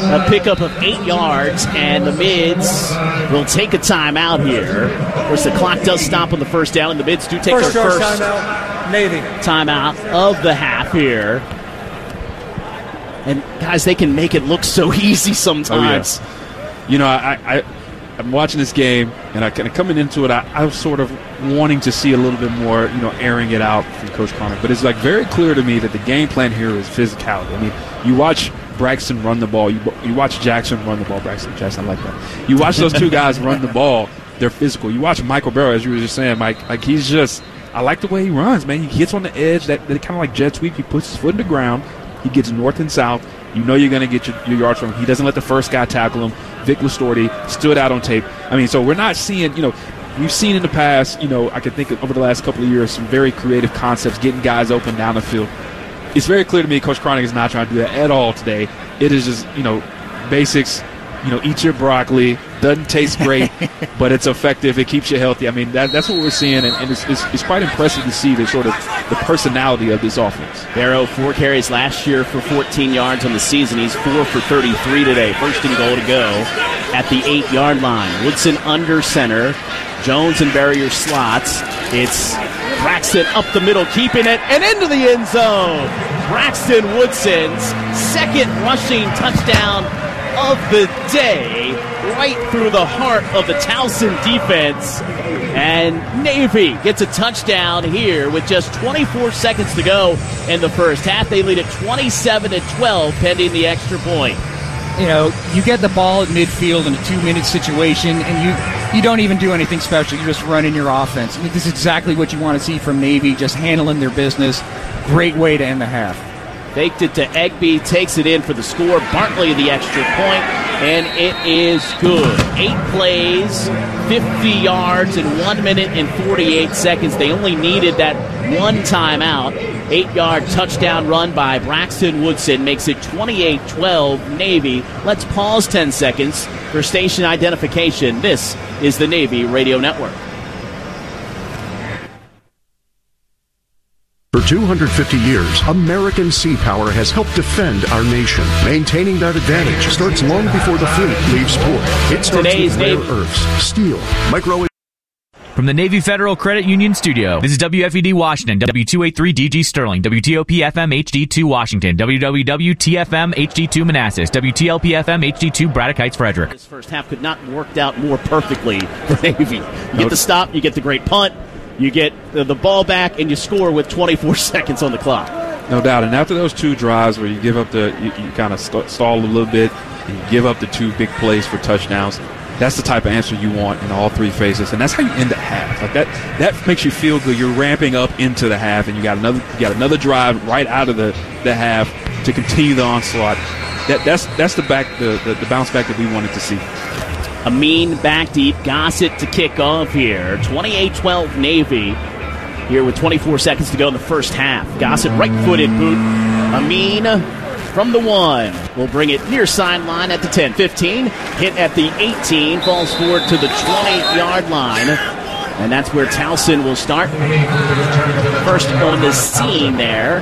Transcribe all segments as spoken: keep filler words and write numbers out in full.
A pickup of eight yards, and the Mids will take a timeout here. Of course, the clock does stop on the first down, and the Mids do take first their first timeout, Navy. timeout of the half here. And, guys, they can make it look so easy sometimes. Oh, yeah. You know, I, I, I'm watching this game, and I kind of coming into it, I, I was sort of wanting to see a little bit more, you know, airing it out from Coach Cronic. But it's, like, very clear to me that the game plan here is physicality. I mean, you watch Braxton run the ball. You, you watch Jackson run the ball. Braxton, Jackson, I like that. You watch those two guys run the ball. They're physical. You watch Michael Barrow, as you were just saying, Mike, like, he's just – I like the way he runs, man. He gets on the edge, that, that kind of like jet sweep. He puts his foot in the ground. He gets north and south. You know you're going to get your, your yards from him. He doesn't let the first guy tackle him. Vic Listorti stood out on tape. I mean, so we're not seeing, you know, we've seen in the past, you know, I can think of over the last couple of years, some very creative concepts, getting guys open down the field. It's very clear to me Coach Cronic is not trying to do that at all today. It is just, you know, basics, you know, eat your broccoli. Doesn't taste great, but it's effective. It keeps you healthy. I mean, that, that's what we're seeing, and, and it's, it's, it's quite impressive to see the sort of the personality of this offense. Barrow, four carries last year for fourteen yards on the season. He's four for thirty-three today. First and goal to go at the eight-yard line. Woodson under center. Jones and Barrier slots. It's Braxton up the middle, keeping it, and into the end zone. Braxton Woodson's second rushing touchdown of the day, right through the heart of the Towson defense. And Navy gets a touchdown here with just twenty-four seconds to go in the first half. They lead at twenty-seven to twelve pending the extra point. You know, you get the ball at midfield in a two-minute situation, and you you don't even do anything special. You just run in your offense. I mean, this is exactly what you want to see from Navy, just handling their business. Great way to end the half. Faked it to Egby, takes it in for the score. Bartley the extra point, and it is good. Eight plays, fifty yards in one minute and forty-eight seconds. They only needed that one timeout. Eight-yard touchdown run by Braxton Woodson makes it twenty-eight twelve Navy. Let's pause ten seconds for station identification. This is the Navy Radio Network. For two hundred fifty years, American Sea Power has helped defend our nation. Maintaining that advantage starts long before the fleet leaves port. It starts Today's with rare Navy. earths, steel, micro... From the Navy Federal Credit Union Studio, this is W F E D Washington, W two eighty-three D G Sterling, W T O P F M H D two Washington, W W W T F M H D two Manassas, W T L P F M H D two Braddock Heights Frederick. This first half could not worked out more perfectly for Navy. You get the stop, you get the great punt, you get the, the ball back, and you score with twenty-four seconds on the clock. No doubt. And after those two drives where you give up the, you, you kind of st- stall a little bit, and you give up the two big plays for touchdowns, that's the type of answer you want in all three phases, and that's how you end the half. Like that, that makes you feel good. You're ramping up into the half, and you got another, you got another drive right out of the, the half to continue the onslaught. That, that's that's the back, the, the, the bounce back that we wanted to see. Amin back deep, Gossett to kick off here. twenty-eight twelve Navy here with twenty-four seconds to go in the first half. Gossett right-footed boot. Amin from the one will bring it near sideline at the ten fifteen. Hit at the eighteen, falls forward to the twenty-yard line. And that's where Towson will start. First on the scene there.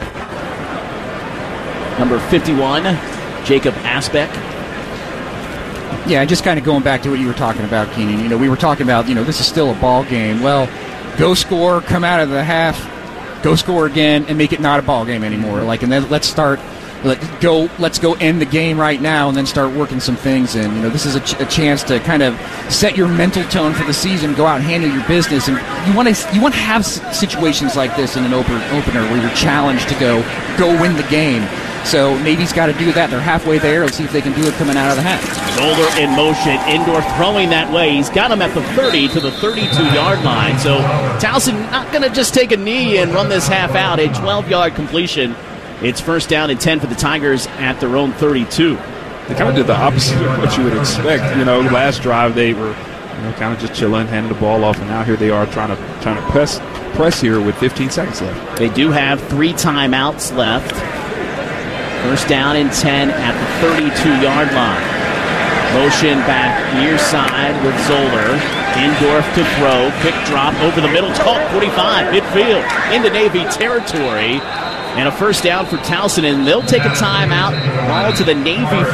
Number fifty-one, Jacob Asbeck. Yeah, just kind of going back to what you were talking about, Keenan. You know, we were talking about, you know, this is still a ball game. Well, go score, come out of the half, go score again, and make it not a ball game anymore. Like, and then let's start, let go, let's go end the game right now, and then start working some things in. You know, this is a, ch- a chance to kind of set your mental tone for the season, go out and handle your business, and you want to you want to have s- situations like this in an open, opener where you're challenged to go go win the game. So Navy's got to do that. They're halfway there. Let's see if they can do it coming out of the half. Zoller in motion. Indorf throwing that way. He's got him at the thirty to the thirty-two-yard line. So Towson not going to just take a knee and run this half out. A twelve-yard completion. It's first down and ten for the Tigers at their own thirty-two. They kind of did the opposite of what you would expect. You know, last drive they were, you know, kind of just chilling, handing the ball off, and now here they are trying to trying to press press here with fifteen seconds left. They do have three timeouts left. First down and ten at the thirty-two-yard line. Motion back near side with Zoller. Indorf to throw. Quick drop over the middle. Caught forty-five midfield into Navy territory. And a first down for Towson. And they'll take a timeout. Ball to the Navy